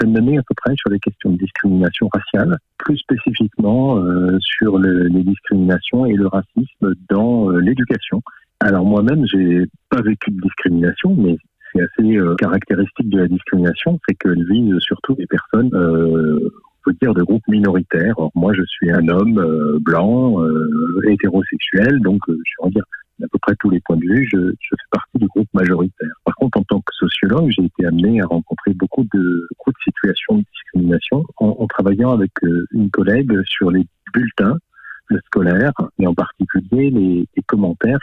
vingtaine d'années à peu près sur les questions de discrimination raciale, plus spécifiquement sur les discriminations et le racisme dans l'éducation. Alors moi-même, j'ai pas vécu de discrimination, mais c'est assez caractéristique de la discrimination, c'est qu'elle vise surtout les personnes, on peut dire, de groupes minoritaires. Or, moi, je suis un homme blanc, hétérosexuel, donc je vais dire à peu près tous les points de vue, je fais partie du groupe majoritaire. Par contre, en tant que sociologue, j'ai été amené à rencontrer beaucoup de situations de discrimination en travaillant avec une collègue sur les bulletins scolaires, et en particulier les commentaires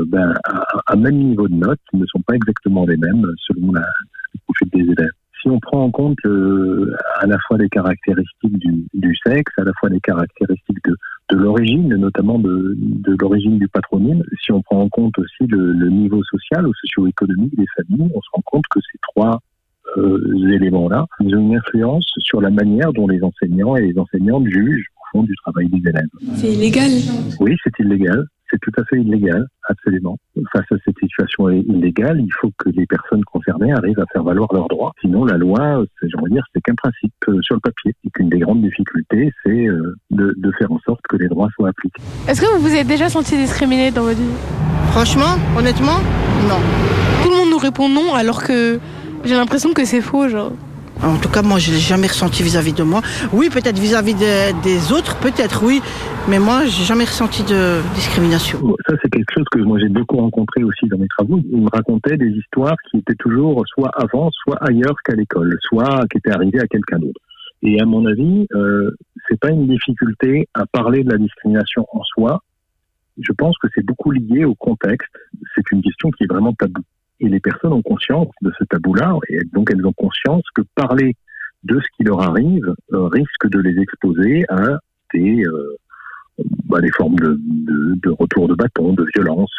à même niveau de notes qui ne sont pas exactement les mêmes selon le profil des élèves. Si on prend en compte à la fois les caractéristiques du sexe, à la fois les caractéristiques de l'origine, notamment de l'origine du patronyme, si on prend en compte aussi le niveau social ou socio-économique des familles, on se rend compte que ces trois éléments-là, ils ont une influence sur la manière dont les enseignants et les enseignantes jugent au fond du travail des élèves. C'est illégal. Oui, c'est illégal. C'est tout à fait illégal, absolument. Face à cette situation illégale, il faut que les personnes concernées arrivent à faire valoir leurs droits. Sinon, la loi, c'est qu'un principe sur le papier. Et qu'une des grandes difficultés, c'est de faire en sorte que les droits soient appliqués. Est-ce que vous vous êtes déjà senti discriminé dans votre vie ? Franchement, honnêtement, non. Tout le monde nous répond non, alors que j'ai l'impression que c'est faux, genre. En tout cas, moi, je ne l'ai jamais ressenti vis-à-vis de moi. Oui, peut-être vis-à-vis des autres, peut-être, oui. Mais moi, je n'ai jamais ressenti de discrimination. Ça, c'est quelque chose que moi, j'ai beaucoup rencontré aussi dans mes travaux. Ils me racontaient des histoires qui étaient toujours soit avant, soit ailleurs qu'à l'école, soit qui étaient arrivées à quelqu'un d'autre. Et à mon avis, c'est pas une difficulté à parler de la discrimination en soi. Je pense que c'est beaucoup lié au contexte. C'est une question qui est vraiment taboue. Et les personnes ont conscience de ce tabou-là, et donc elles ont conscience que parler de ce qui leur arrive risque de les exposer à des formes de retour de bâton, de violence,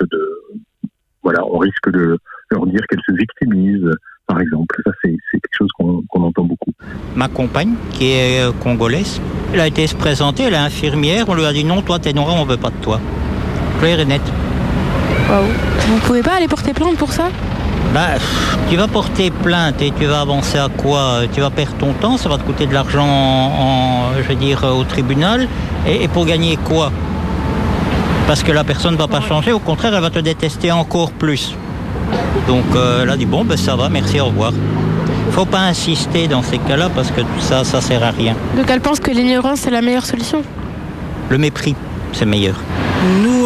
on risque de leur dire qu'elles se victimisent, par exemple. Ça, c'est quelque chose qu'on entend beaucoup. Ma compagne, qui est congolaise, elle a été se présenter, elle est infirmière, on lui a dit non, toi t'es noir, on veut pas de toi. Clair et net. Waouh. Vous pouvez pas aller porter plainte pour ça ? Tu vas porter plainte et tu vas avancer à quoi ? Tu vas perdre ton temps, ça va te coûter de l'argent, au tribunal. Et pour gagner quoi ? Parce que la personne ne va pas changer, au contraire, elle va te détester encore plus. Donc elle a dit ça va, merci, au revoir. Faut pas insister dans ces cas-là parce que ça sert à rien. Donc elle pense que l'ignorance c'est la meilleure solution ? Le mépris, c'est meilleur. Nous,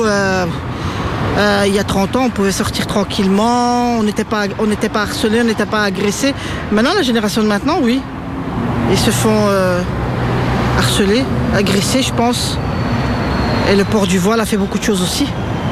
il y a 30 ans, on pouvait sortir tranquillement, on n'était pas harcelés, on n'était pas agressés. Maintenant, la génération de maintenant, oui. Ils se font harceler, agresser, je pense. Et le port du voile a fait beaucoup de choses aussi.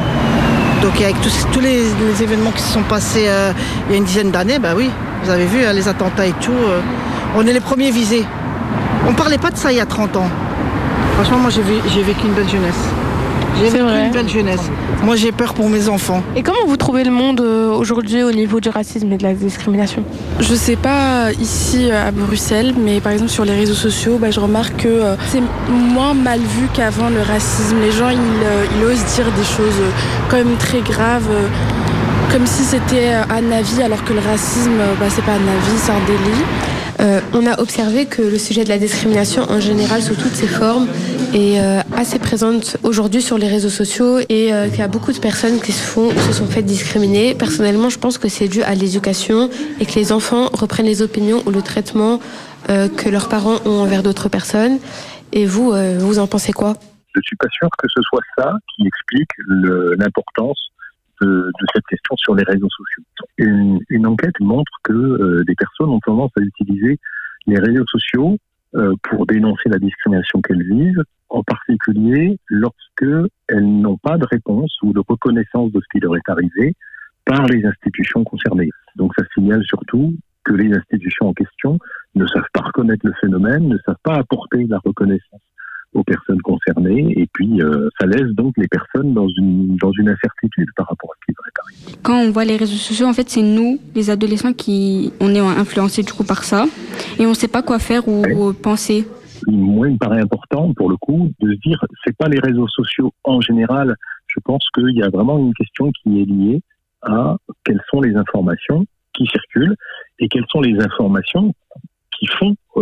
Donc avec tous les événements qui se sont passés il y a une dizaine d'années, oui, vous avez vu les attentats et tout, on est les premiers visés. On ne parlait pas de ça il y a 30 ans. Franchement, moi j'ai vécu une belle jeunesse. Une belle jeunesse. Moi, j'ai peur pour mes enfants. Et comment vous trouvez le monde aujourd'hui au niveau du racisme et de la discrimination ? Je sais pas ici à Bruxelles, mais par exemple sur les réseaux sociaux, je remarque que c'est moins mal vu qu'avant le racisme. Les gens, ils osent dire des choses quand même très graves, comme si c'était un avis, alors que le racisme, c'est pas un avis, c'est un délit. On a observé que le sujet de la discrimination en général sous toutes ses formes est assez présente aujourd'hui sur les réseaux sociaux et qu'il y a beaucoup de personnes qui se sont fait discriminer. Personnellement, je pense que c'est dû à l'éducation et que les enfants reprennent les opinions ou le traitement que leurs parents ont envers d'autres personnes. Et vous, vous en pensez quoi ? Je ne suis pas sûr que ce soit ça qui explique l'importance de cette question sur les réseaux sociaux. Une enquête montre que des personnes ont tendance à utiliser les réseaux sociaux pour dénoncer la discrimination qu'elles vivent, en particulier lorsque elles n'ont pas de réponse ou de reconnaissance de ce qui leur est arrivé par les institutions concernées. Donc ça signale surtout que les institutions en question ne savent pas reconnaître le phénomène, ne savent pas apporter la reconnaissance aux personnes concernées, et puis ça laisse donc les personnes dans une incertitude par rapport à ce qui leur est arrivé. Quand on voit les réseaux sociaux, en fait, c'est nous, les adolescents, on est influencés du coup par ça, et on ne sait pas quoi faire ou penser. Moi, il me paraît important, pour le coup, de se dire, c'est pas les réseaux sociaux en général. Je pense qu'il y a vraiment une question qui est liée à quelles sont les informations qui circulent et quelles sont les informations qui qui font